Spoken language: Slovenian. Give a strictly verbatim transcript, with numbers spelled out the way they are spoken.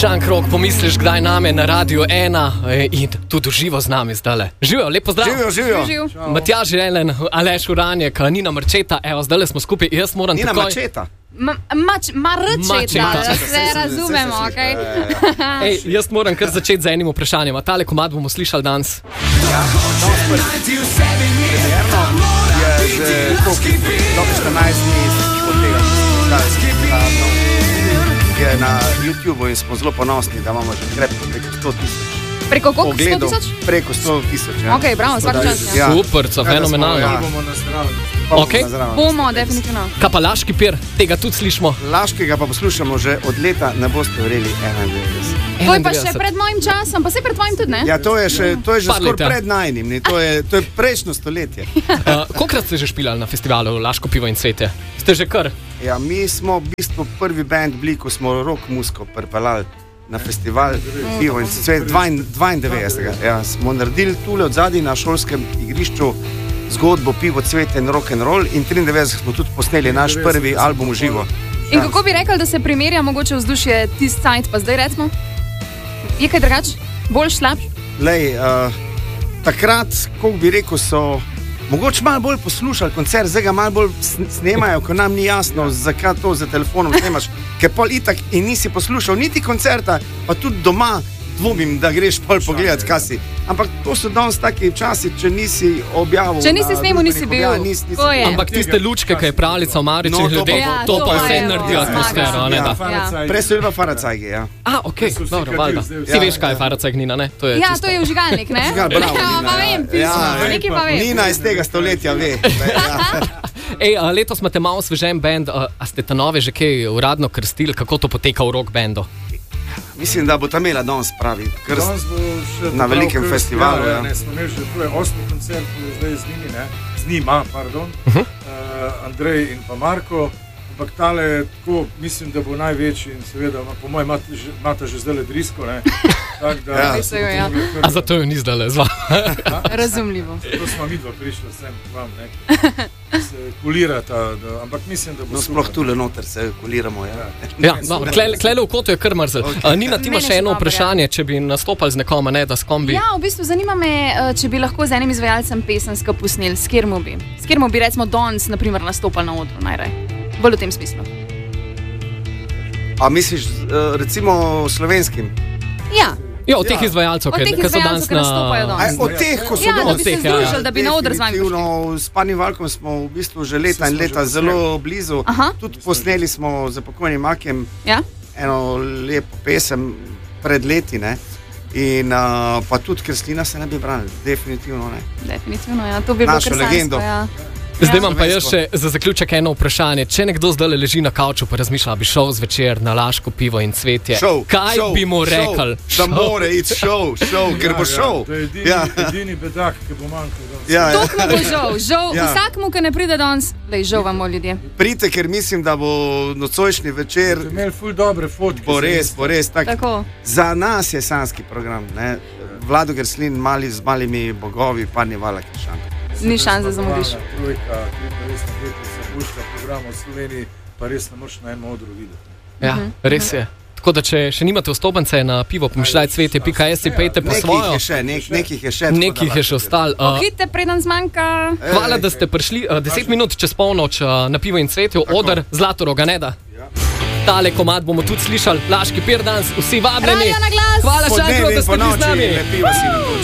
Šank Rok, pomisliš, kdaj name na Radiu ena in tudi živo z nami zdale. Živijo, lep pozdrav. Živijo, živijo. Živ. Matjaž Jelen, Aleš Uranjek, Nina Marčeta, evo, zdale smo skupaj, jaz moram Nina takoj... Marčeta. Ma, mač, marčeta, Mačeta. da se razumemo, okej? Okay? Ej, jaz moram kar začeti z enim vprašanjem. A tale komad bomo slišali danes? Ja, je že dobro štirinajst dni od tega, kar je na YouTubeu in smo zelo ponosni, da imamo že krepko preko sto tisoč. Preko koliko? sto Ogledov, tisoč? preko sto tisoč, ja. Ok, bravo, svaka čast. Ja. Super, co, fenomenalno. Ja. bomo na zdravo. Okej. Bomo, definitivno. Kaj pa Laški pir, tega tudi slišimo. Laškega pa poslušamo že od leta, ne boste verjeli, enaindevetdeset. To je pa še pred mojim časom, pa se pred tvojim tudi, ne? Ja, to je, še, to je že Par skoraj leta. pred najnim, ne? To, je, to je prejšnjo stoletje. Uh, kolikrat ste že špilali na festivalu Laško pivo in cvetje? Ste že kar? Ja, mi smo v bistvu prvi band bili, ko smo rock musko pripeljali na festival pivo in cvet dvaindevetdesetega. Ja, smo naredili tule od zadaj na šolskem igrišču zgodbo pivo, cvetje in rock and roll in triindevetdeset smo tudi posneli naš prvi album v živo. In kako bi rekel, da se primerja mogoče vzdušje tisti cajt, pa zdaj recimo? Je kaj drugače? Bolj slabš? Lej, uh, takrat, kako bi rekel, so mogoče malo bolj poslušali koncert, zdaj ga malo bolj snemajo, ko nam ni jasno, zakaj to za telefonom snemaš, ker pol itak in nisi poslušal niti koncerta, pa tudi doma dvomim, da greš pol pogledat, kaj si. Ampak to so danes taki časi, če nisi objavil. Če nisi snemal, nisi bil. Ja, nis, nisi To je. Ampak tiste lučke, ki je pravljica v Maričih No, to ljudeh, pa- to Ja, pa to vse je, naredi ja, atmosfero, a ne da? Prej so bili pa faracajgi, ja. A, okej, To so vsi dobro, kadili valjda. zdaj vsi. Ti veš, kaj je faracajg, Nina, ne? To je Ja, čisto- to je vžigalnik, ne? Ja, bravo, Ja, Nina, pa ja. vem, pismo, Ja, nekaj pa vem. Nina iz tega stoletja ve. Ja. Ej, a letos imate malo svežen band, a, a ste ta nove že kaj uradno krstili, kako to poteka v rock bandu? Mislim, da bo ta imela danes pravi krst. Danes bo še Na prav velikem krst, festivalu, Ja, ja. ne, smo imeli že to je osmi koncert, ki je zdaj z njimi, ne, z njima, pardon, uh -huh. uh, Andrej in pa Marko. Ampak tale je tako, mislim, da bo največji in seveda, ima- po mojem, imate že, imate že zdaj drisko, ne. Tak, da, Ja. Res je, ja. A zato jo ni zdaj le zva. Razumljivo. To smo mi dva prišli sem k vam, ne. Se kulirata, da, ampak mislim, da bo No, super. sploh tule noter se kuliramo, ja. Ja, no, klele, klele v kotu je kar mrzel. Okay. Nina, ti imaš Meni še še eno dobro, vprašanje, če bi nastopali z nekom, a ne, da s kom bi... Ja, v bistvu zanima me, eh, če bi lahko z enim izvajalcem pesensko posneli, s kjer mu bi. S kjer mu bi recimo danes, na primer, nastopali na odru najraje. Bolj v tem smislu. A misliš, eh, recimo slovenskim? Ja, Ja, od teh Ja. izvajalcev, Od teh ki so izvajalcev, danes ki nastopajo na... danes. Aj, od teh, ko so ja, da danes. bi se teh, ja, ja. združili, da bi na oder z vami prišli. Definitivno, s Panim Valkom smo v bistvu že leta Vsi in smo leta že zelo blizu. Aha. Tudi posneli smo za pokojnim Makem Ja? eno lepo pesem pred leti, ne? In uh, pa tudi Kreslina se ne bi branili, definitivno ne. Definitivno, ja. To bi bilo Našo krsansko, legendo. ja. Zdaj imam pa jaz Slovensko. še za zaključek eno vprašanje. Če nekdo zdaj leži na kavču pa razmišlja, bi šel zvečer na Laško pivo in cvetje, Šov, kaj šov, bi mu šov, rekel? Da mora iti šov, šov, ker bo šov. To je edini, Ja. edini bedak, ki bo manjkal danes. Ja, ja. To mu bo žal, žal, Ja. vsakmu, ki ne pride danes, da je žal vam ljudje. Pridite, ker mislim, da bo nocojšnji večer, Ste imeli ful dobre fotke. bo res, bo res tak. Tako. Za nas je sanski program, ne? Vlado Gerslin mali z malimi bogovi, Pani Vala Krišan. Ni šans, da zamudiš. Trojka, triindevetdeset let se pušča program v Sloveniji, pa res ne moš na enem odru videti. Ja, res je. Tako da, če še nimate vstopnice na pivo, pomišljaj cvetje pika si, pejte po Nekih svojo. je še, nek, nekih je še. tako Nekih da je še lahko ostal. Uh, Pohite, preden zmanjka. hvala, da ste prišli. Uh, deset minut čez polnoč uh, na pivo in cvetje, oder Zlatoroga, ne da? Tale komad bomo tudi slišali, Laški pir danes, vsi vabljeni. Radio na glas. Hvala, Šankro, Podnevi da in ste bili z ponoči, nami. lepiva si nam.